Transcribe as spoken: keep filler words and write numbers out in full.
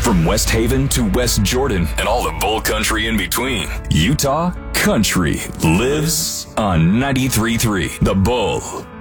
From West Haven to West Jordan and all the bull country in between, Utah country lives on ninety-three point three The Bull.